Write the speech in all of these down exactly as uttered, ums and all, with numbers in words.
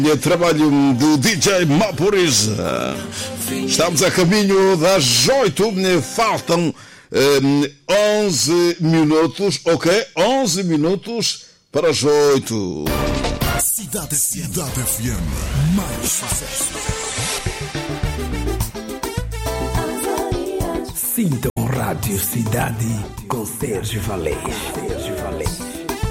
Trabalho do D J Maporiza. Estamos a caminho das oito. Faltam um, onze minutos. Ok? onze minutos para as oito. Cidade, Cidade F M. Mais sucesso. Sintam Rádio Cidade com Sérgio Valente. Sérgio Valente.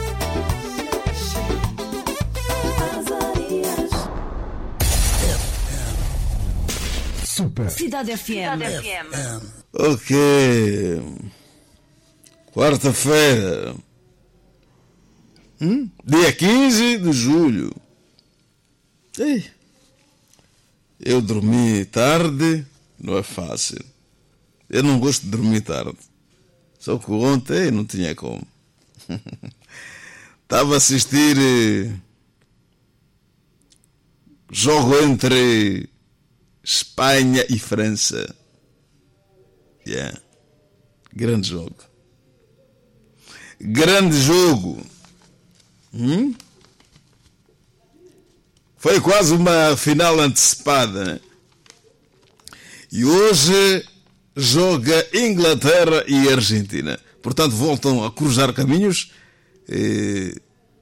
Super. Cidade F M. F M. Ok. Quarta-feira. Hum? Dia quinze de julho. Ei. Eu dormi tarde, não é fácil. Eu não gosto de dormir tarde. Só que ontem não tinha como. Estava a assistir eh, jogo entre Espanha e França. Yeah. Grande jogo. Grande jogo. Hum? Foi quase uma final antecipada, né? E hoje joga Inglaterra e Argentina. Portanto, voltam a cruzar caminhos eh,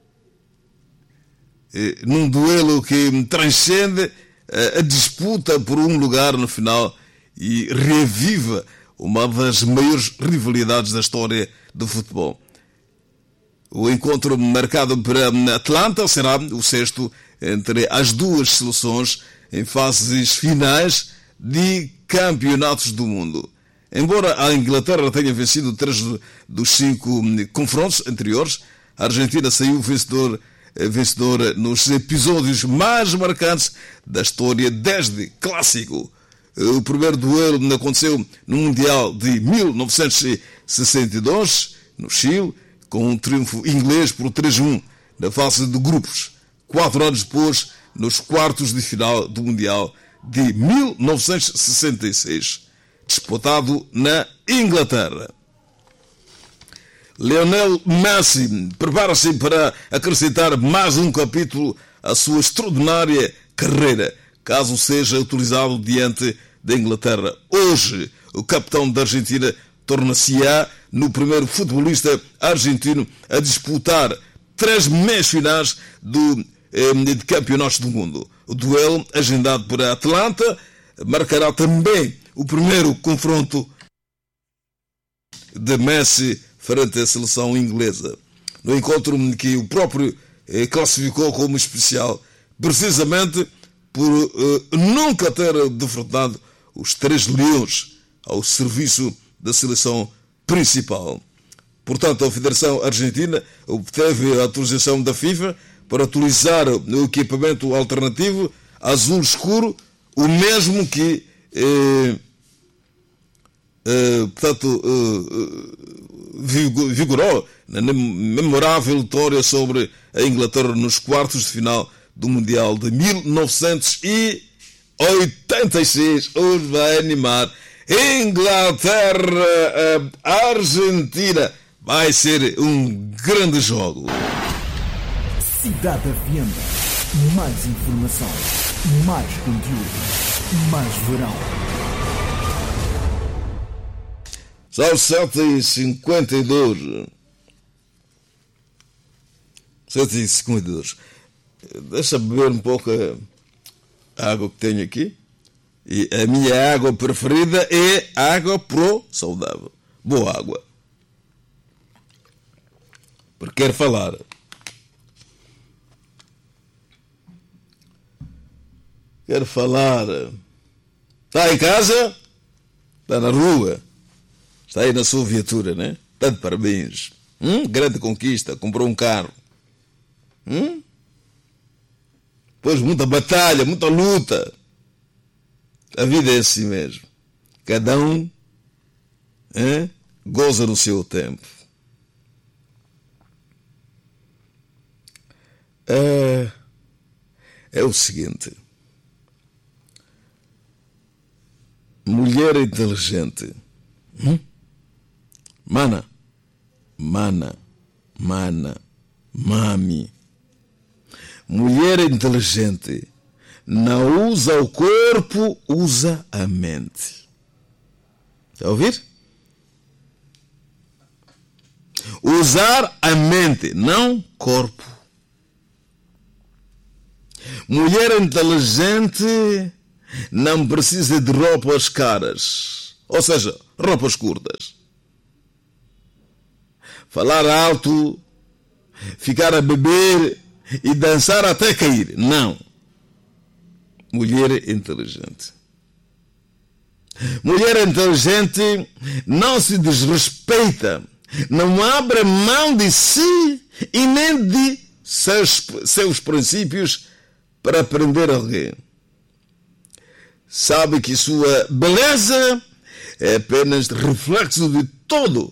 eh, num duelo que transcende a disputa por um lugar no final e reviva uma das maiores rivalidades da história do futebol. O encontro marcado para Atlanta será o sexto entre as duas seleções em fases finais de campeonatos do mundo. Embora a Inglaterra tenha vencido três dos cinco confrontos anteriores, a Argentina saiu vencedor vencedora nos episódios mais marcantes da história desde clássico. O primeiro duelo aconteceu no Mundial de mil novecentos e sessenta e dois, no Chile, com um triunfo inglês por três a um na fase de grupos. Quatro anos depois, nos quartos de final do Mundial de mil novecentos e sessenta e seis, disputado na Inglaterra. Lionel Messi prepara-se para acrescentar mais um capítulo à sua extraordinária carreira, caso seja utilizado diante da Inglaterra. Hoje, o capitão da Argentina torna-se-á no primeiro futebolista argentino a disputar três meias finais do, eh, de campeonatos do mundo. O duelo, agendado para Atlanta, marcará também o primeiro confronto de Messi frente à seleção inglesa, no encontro que o próprio eh, classificou como especial, precisamente por eh, nunca ter defrontado os três leões ao serviço da seleção principal. Portanto, a Federação Argentina obteve a autorização da FIFA para utilizar o equipamento alternativo azul escuro, o mesmo que eh, eh, portanto, eh, vigorou na memorável vitória sobre a Inglaterra nos quartos de final do Mundial de mil novecentos e oitenta e seis. Hoje vai animar Inglaterra, Argentina. Vai ser um grande jogo. Cidade F M. Mais informação, mais conteúdo, mais verão. São sete e cinquenta e dois. sete e cinquenta e dois. Deixa beber um pouco a água que tenho aqui. E a minha água preferida é água pro saudável. Boa água. Porque quero falar. Quero falar. Está em casa? Está na rua? Está aí na sua viatura, né? Está de parabéns. Hum? Grande conquista. Comprou um carro. Hum? Pois muita batalha, muita luta. A vida é assim mesmo. Cada um hein, goza no seu tempo. É, é o seguinte. Mulher inteligente. Hum? Mana, mana, mana, mami. Mulher inteligente não usa o corpo, usa a mente. Está a ouvir? Usar a mente, não corpo. Mulher inteligente não precisa de roupas caras, ou seja, roupas curtas. Falar alto, ficar a beber e dançar até cair. Não. Mulher inteligente. Mulher inteligente não se desrespeita, não abre mão de si e nem de seus, seus princípios para aprender alguém. Sabe que sua beleza é apenas reflexo de todo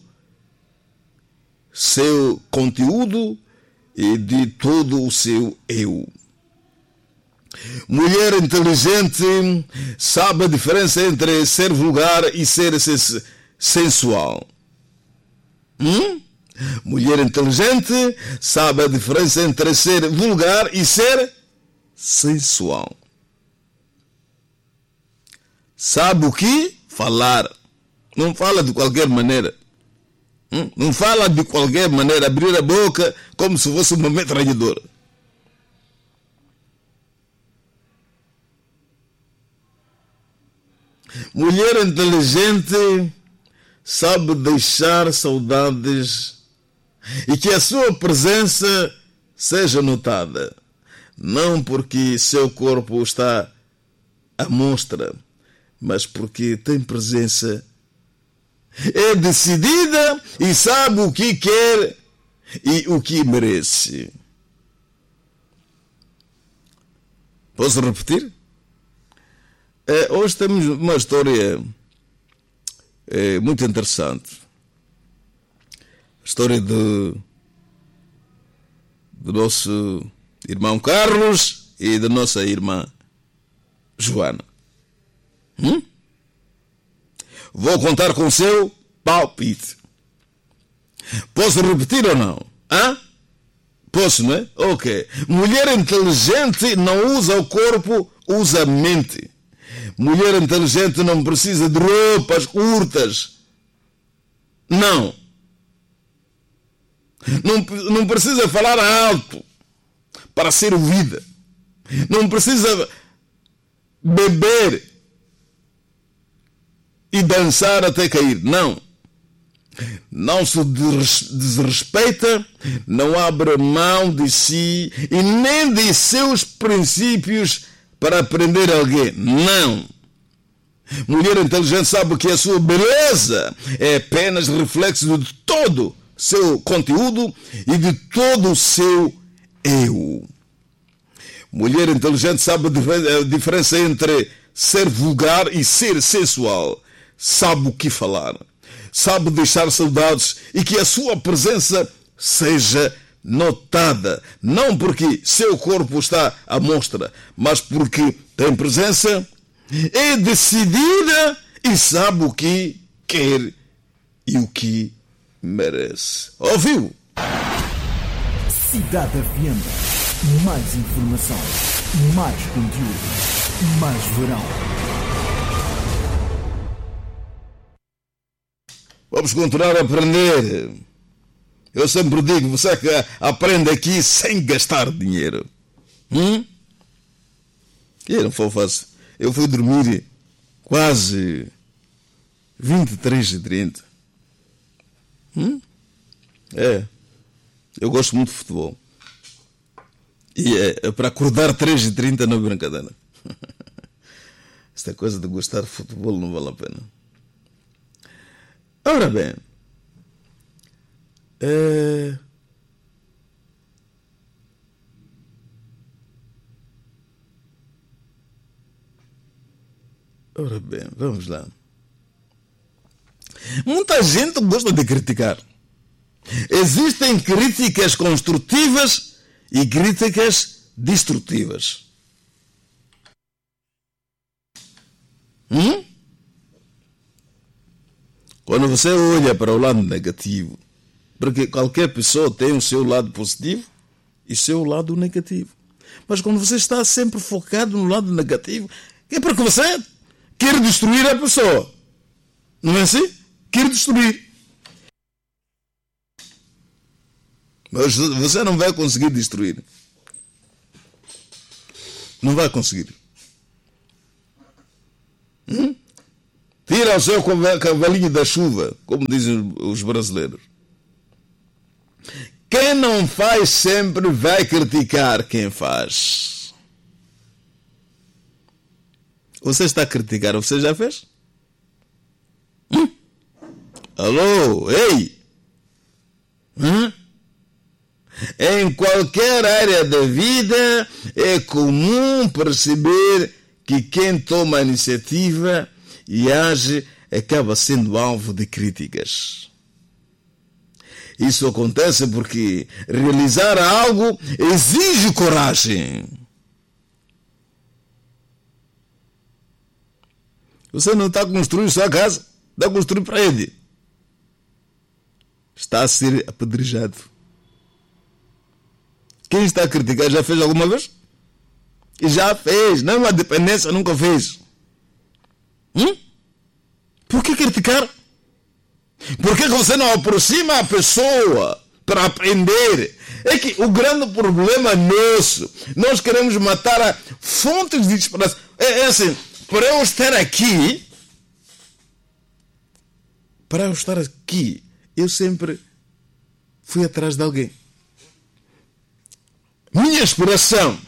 seu conteúdo e de todo o seu eu. Mulher inteligente sabe a diferença entre ser vulgar e ser sensual. Hum? Mulher inteligente sabe a diferença entre ser vulgar e ser sensual. Sabe o que? Falar. Não fala de qualquer maneira. Hum? Não fala de qualquer maneira, abrir a boca como se fosse uma metralhadora. Mulher inteligente sabe deixar saudades e que a sua presença seja notada, não porque seu corpo está à mostra, mas porque tem presença, é decidida e sabe o que quer e o que merece. Posso repetir? É, hoje temos uma história é, muito interessante. A história do, do nosso irmão Carlos e da nossa irmã Joana. Hum? Vou contar com o seu palpite. Posso repetir ou não? Hã? Posso, não é? Ok. Mulher inteligente não usa o corpo, usa a mente. Mulher inteligente não precisa de roupas curtas. Não. Não, não precisa falar alto para ser ouvida. Não precisa beber e dançar até cair. Não. Não se desrespeita, não abre mão de si e nem de seus princípios para aprender alguém. Não. Mulher inteligente sabe que a sua beleza é apenas reflexo de todo seu conteúdo e de todo o seu eu. Mulher inteligente sabe a diferença entre ser vulgar e ser sensual. Sabe o que falar. Sabe deixar saudades e que a sua presença seja notada. Não porque seu corpo está à mostra, mas porque tem presença, é decidida e sabe o que quer e o que merece. Ouviu? Cidade F M. Mais informação, mais conteúdo, mais verão. Vamos continuar a aprender. Eu sempre digo, você que aprende aqui sem gastar dinheiro. Hum? E não foi fácil. Eu fui dormir quase vinte e três e trinta. Hum? É. Eu gosto muito de futebol. E é, para acordar três e trinta não é brincadeira. Esta coisa de gostar de futebol não vale a pena. Ora bem. É... Ora bem, vamos lá. Muita gente gosta de criticar. Existem críticas construtivas e críticas destrutivas. Hum? Quando você olha para o lado negativo, porque qualquer pessoa tem o seu lado positivo e o seu lado negativo. Mas quando você está sempre focado no lado negativo, é porque você quer destruir a pessoa. Não é assim? Quer destruir. Mas você não vai conseguir destruir. Não vai conseguir. Hum? Tira o seu cavalinho da chuva, como dizem os brasileiros. Quem não faz sempre vai criticar quem faz. Você está a criticar, você já fez? Hum? Alô, ei! Hum? Em qualquer área da vida é comum perceber que quem toma a iniciativa e age acaba sendo alvo de críticas. Isso acontece porque realizar algo exige coragem. Você não está a construir sua casa, está a construir prédio. Está a ser apedrejado. Quem está a criticar já fez alguma vez? E já fez, não a dependência nunca fez. Hum? Por que criticar? Por que você não aproxima a pessoa para aprender? É que o grande problema nosso, nós queremos matar a fontes de inspiração. É, é assim, para eu estar aqui, para eu estar aqui, eu sempre fui atrás de alguém. Minha inspiração,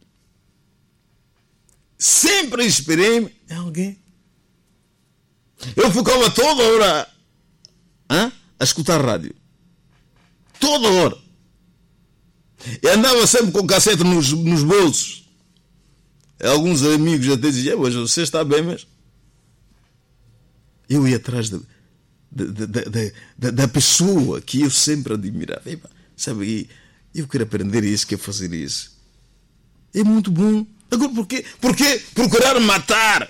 sempre inspirei-me em alguém. Eu ficava toda hora hein, a escutar rádio. Toda hora. E andava sempre com cassete nos, nos bolsos. Alguns amigos até diziam, mas você está bem mesmo? Eu ia atrás de, de, de, de, de, da pessoa que eu sempre admirava. Sabe, eu quero aprender isso, quero fazer isso. É muito bom. Agora, por quê? Por quê procurar matar?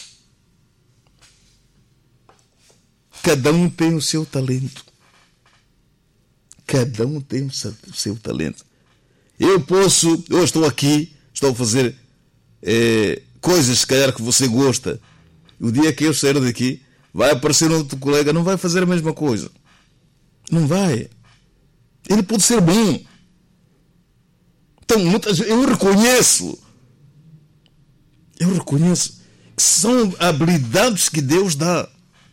Cada um tem o seu talento. Cada um tem o seu, o seu talento. Eu posso, eu estou aqui, estou a fazer é, coisas, se calhar, que você gosta. O dia que eu sair daqui, vai aparecer um outro colega, não vai fazer a mesma coisa. Não vai. Ele pode ser bom. Então, muitas vezes, eu reconheço. Eu reconheço que são habilidades que Deus dá.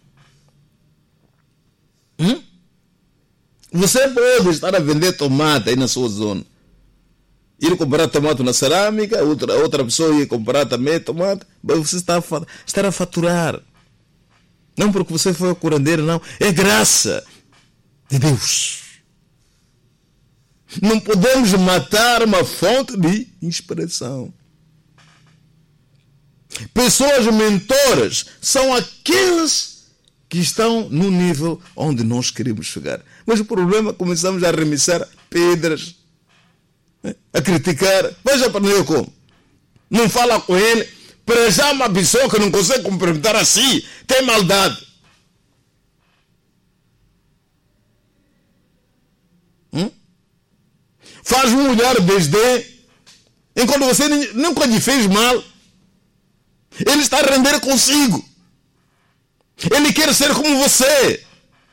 Hum? Você pode estar a vender tomate aí na sua zona. Ir comprar tomate na cerâmica, outra, outra pessoa ir comprar também tomate, mas você está a, está a faturar. Não porque você foi a curandeiro, não. É graça de Deus. Não podemos matar uma fonte de inspiração. Pessoas mentoras são aqueles que estão no nível onde nós queremos chegar. Mas o problema é que começamos a arremessar pedras, a criticar. Veja para mim como. Não fala com ele. Para já uma pessoa que não consegue cumprimentar assim, tem maldade. Hum? Faz um olhar de desdém, enquanto você nunca lhe fez mal. Ele está a render consigo. Ele quer ser como você.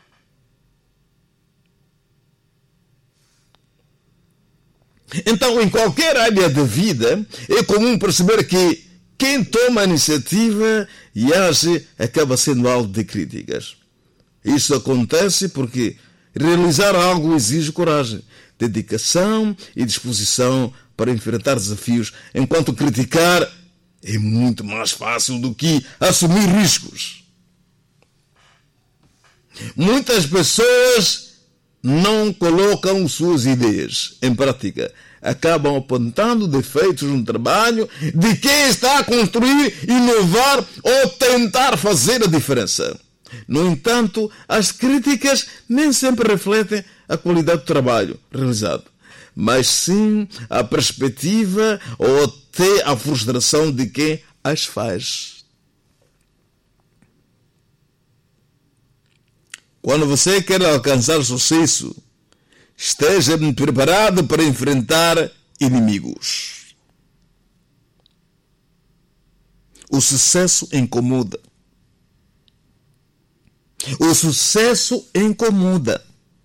Então, em qualquer área da vida, é comum perceber que quem toma a iniciativa e age acaba sendo alvo de críticas. Isso acontece porque realizar algo exige coragem, dedicação e disposição para enfrentar desafios, enquanto criticar é muito mais fácil do que assumir riscos. Muitas pessoas não colocam suas ideias em prática. Acabam apontando defeitos no trabalho de quem está a construir, inovar ou tentar fazer a diferença. No entanto, as críticas nem sempre refletem a qualidade do trabalho realizado, mas sim a perspectiva ou até a frustração de quem as faz. Quando você quer alcançar sucesso, esteja preparado para enfrentar inimigos. O sucesso incomoda. O sucesso incomoda.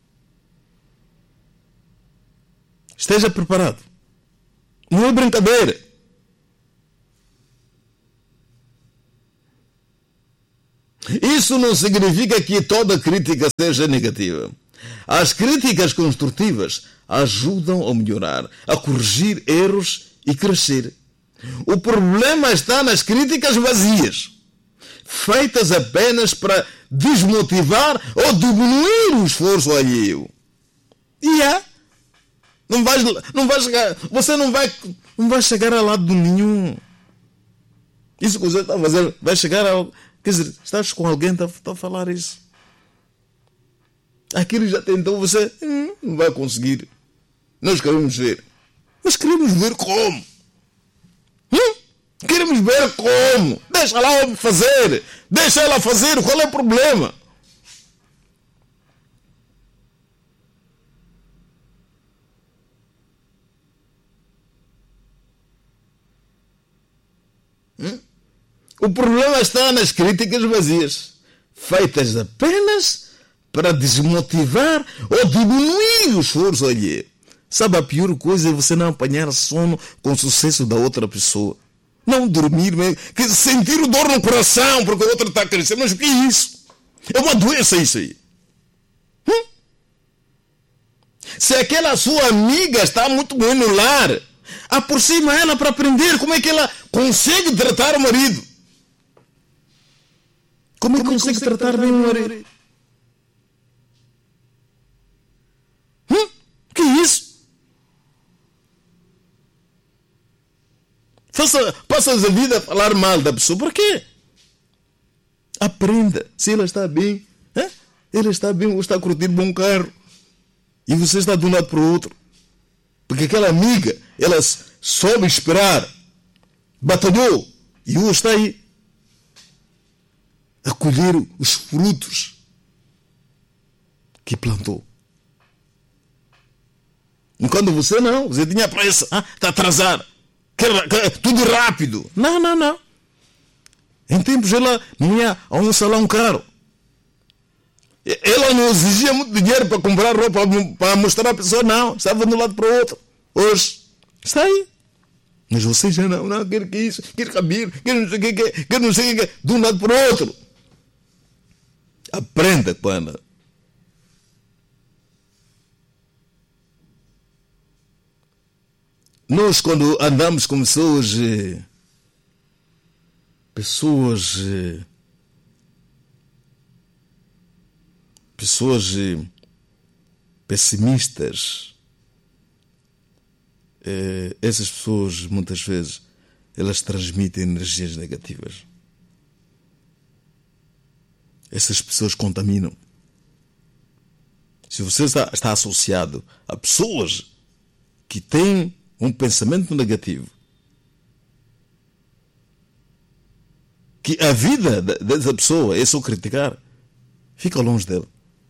Esteja preparado. Não é brincadeira. Isso não significa que toda crítica seja negativa. As críticas construtivas ajudam a melhorar, a corrigir erros e crescer. O problema está nas críticas vazias, feitas apenas para desmotivar ou diminuir o esforço alheio. E é. Não vai, não vai chegar, você não vai, não vai chegar a lado nenhum. Isso que você está a fazer vai chegar a... Quer dizer, estás com alguém que está a falar isso. Aquilo já tentou, você hum, não vai conseguir. Nós queremos ver. Mas queremos ver como. Hum? Queremos ver como. Deixa lá fazer. Deixa ela fazer. Qual é o problema? Hum? O problema está nas críticas vazias, feitas apenas para desmotivar ou diminuir o esforço alheio. Sabe, a pior coisa é você não apanhar sono com o sucesso da outra pessoa. Não dormir mesmo, sentir o dor no coração porque o outro está crescendo. Mas o que é isso? É uma doença isso aí. Hum? Se aquela sua amiga está muito bem no lar, aproxima ela para aprender como é que ela consegue tratar o marido. Como é que consegue, consegue tratar, tratar bem o marido? Hum? Que é isso? Faça, passas a vida a falar mal da pessoa. Por quê? Aprenda. Se ela está bem, hein? Ela está bem ou está a curtir um bom carro. E você está de um lado para o outro. Porque aquela amiga, ela soube esperar. Batalhou. E hoje está aí a colher os frutos que plantou. Enquanto você não, você tinha pressa, ah, está atrasado, quer, quer, tudo rápido. Não, não, não. Em tempos ela não ia a um salão caro. Ela não exigia muito dinheiro para comprar roupa, para mostrar a pessoa, não. Estava de um lado para o outro. Hoje, está aí. Mas você já não, não, quer que isso, quer cabelo, quer não sei o que, quer, quer não sei o que, de um lado para o outro. Aprenda, quando. Nós, quando andamos com pessoas, pessoas, pessoas pessimistas, essas pessoas, muitas vezes, elas transmitem energias negativas. Essas pessoas contaminam. Se você está, está associado a pessoas que têm um pensamento negativo, que a vida dessa pessoa é só criticar, fica longe dela.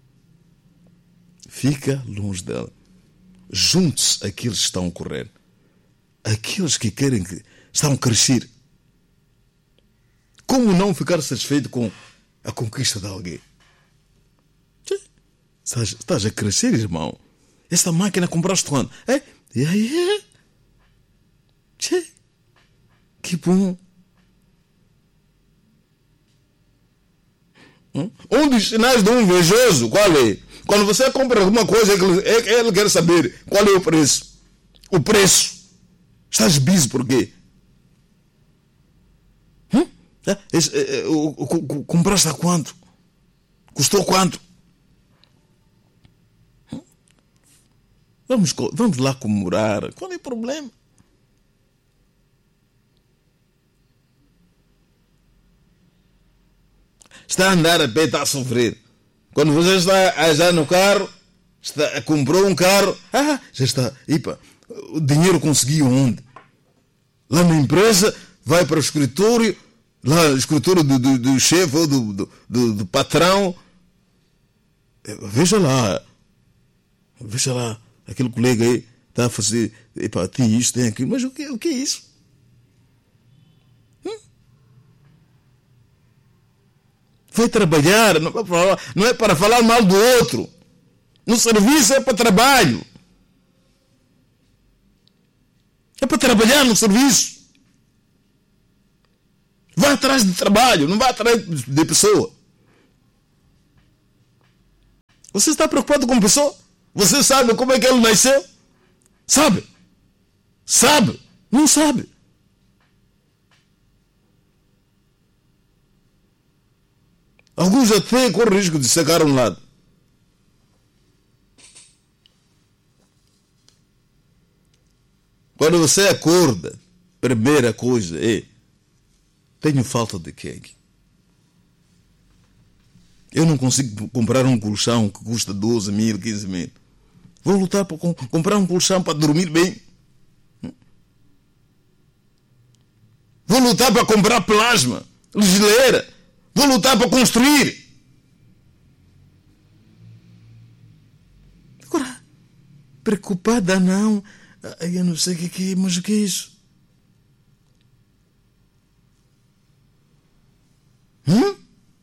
Fica longe dela. Junte-se àqueles que estão a correr. Aqueles que querem que estão a crescer. Como não ficar satisfeito com a conquista de alguém? Estás, estás a crescer, irmão. Esta máquina compraste quando? É? E aí? Tchê. Que bom. Hum? Um dos sinais de um invejoso, qual é? Quando você compra alguma coisa, ele, ele quer saber qual é o preço. O preço. Estás busy por quê? Hum? É, é, é, o, o, o, compraste a quanto? Custou quanto? Hum? Vamos, vamos lá comemorar. Qual é o problema? Está a andar a pé, está a sofrer. Quando você está já no carro, está, comprou um carro, ah, já está, epa, o dinheiro conseguiu onde? Lá na empresa, vai para o escritório, lá no escritório do, do, do chefe ou do, do, do, do patrão. Veja lá, veja lá, aquele colega aí está a fazer, epa, tem isto, tem aquilo, mas o que, o que é isso? Hum? Vai trabalhar, não é para falar, não é para falar mal do outro. No serviço é para trabalho. É para trabalhar no serviço. Vai atrás de trabalho, não vai atrás de pessoa. Você está preocupado com a pessoa? Você sabe como é que ele nasceu? Sabe? Sabe? Não sabe. Alguns até correm o risco de secar um lado. Quando você acorda, primeira coisa é: tenho falta de quê? Eu não consigo comprar um colchão que custa doze mil, quinze mil. Vou lutar para comprar um colchão para dormir bem. Vou lutar para comprar plasma, geleira. Vou lutar para construir. Agora, preocupada não. Eu não sei o que é que é, mas o que é isso? Hum?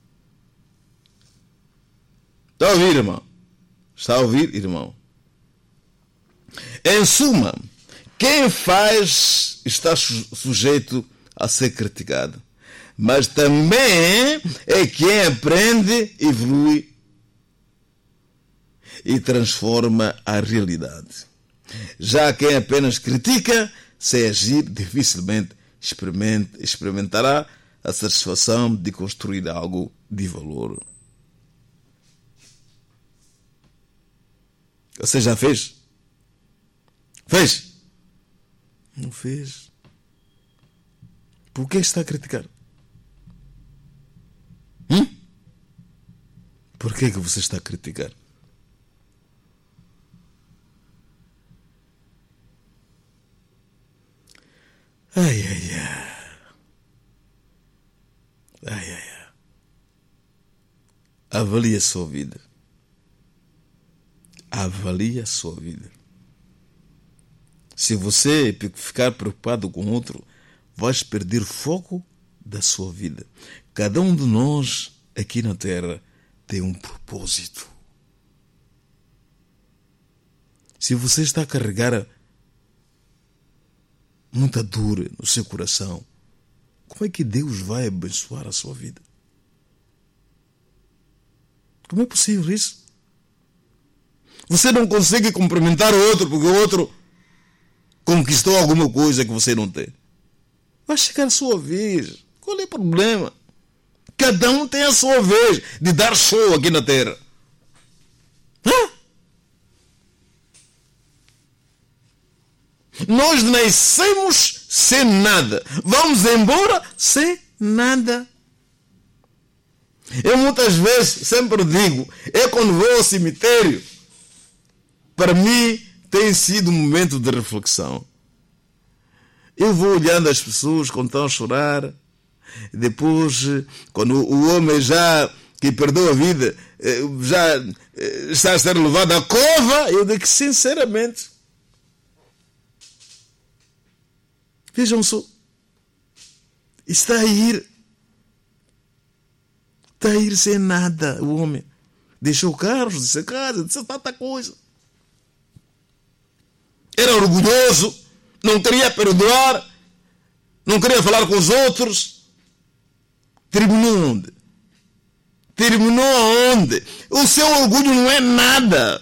Está a ouvir, irmão? Está a ouvir, irmão? Em suma, quem faz está sujeito a ser criticado. Mas também é quem aprende, evolui e transforma a realidade. Já quem apenas critica, sem agir, dificilmente experimentará a satisfação de construir algo de valor. Você já fez? Fez? Não fez. Por que está a criticar? Hum? Por que, que você está a criticar? Ai, ai, ai. Ai, ai, ai. Avalie a sua vida. Avalie a sua vida. Se você ficar preocupado com outro, vais perder foco da sua vida. Cada um de nós aqui na Terra tem um propósito. Se você está a carregar muita dor no seu coração, como é que Deus vai abençoar a sua vida? Como é possível isso? Você não consegue cumprimentar o outro porque o outro conquistou alguma coisa que você não tem. Vai chegar a sua vez. Qual é o problema? Cada um tem a sua vez de dar show aqui na Terra. Hã? Nós nascemos sem nada. Vamos embora sem nada. Eu muitas vezes sempre digo, é quando vou ao cemitério, para mim tem sido um momento de reflexão. Eu vou olhando as pessoas quando estão a chorar. Depois, quando o homem já que perdeu a vida já está a ser levado à cova, eu digo sinceramente, vejam só, está a ir, está a ir sem nada o homem. Deixou carros, deixou casa, deixou tanta coisa. Era orgulhoso, não queria perdoar, não queria falar com os outros. Terminou onde? Terminou aonde? O seu orgulho não é nada.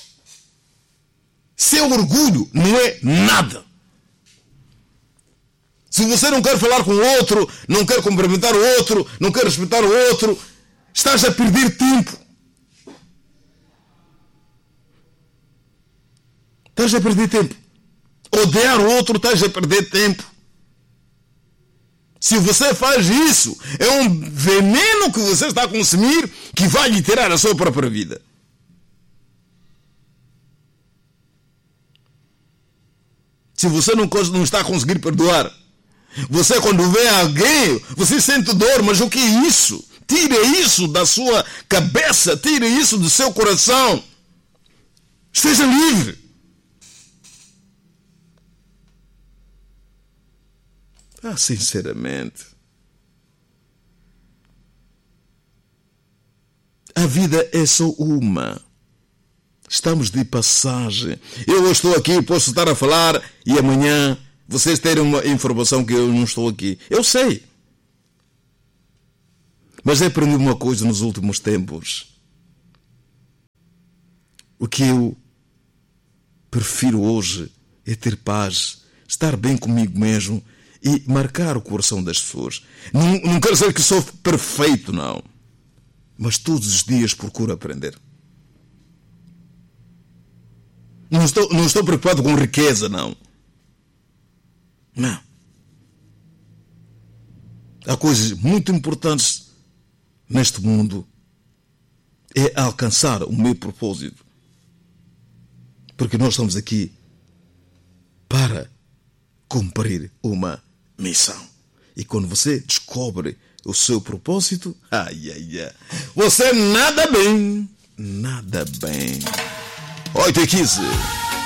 Seu orgulho não é nada. Se você não quer falar com o outro, não quer cumprimentar o outro, não quer respeitar o outro, estás a perder tempo. Estás a perder tempo. Odiar o outro, estás a perder tempo. Se você faz isso, é um veneno que você está a consumir que vai lhe tirar a sua própria vida. Se você não, não está a conseguir perdoar, você quando vê alguém, você sente dor, mas o que é isso? Tire isso da sua cabeça, tire isso do seu coração. Esteja livre. Ah, sinceramente. A vida é só uma. Estamos de passagem. Eu hoje estou aqui, posso estar a falar e amanhã vocês terem uma informação que eu não estou aqui. Eu sei. Mas eu aprendi uma coisa nos últimos tempos. O que eu prefiro hoje é ter paz, estar bem comigo mesmo e marcar o coração das pessoas. Não, não quero dizer que sou perfeito, não. Mas todos os dias procuro aprender. Não estou, não estou preocupado com riqueza, não. Não. Há coisas muito importantes neste mundo. É alcançar o meu propósito. Porque nós estamos aqui para cumprir uma missão. E quando você descobre o seu propósito, ai, ai, ai, você nada bem, nada bem. oito e quinze.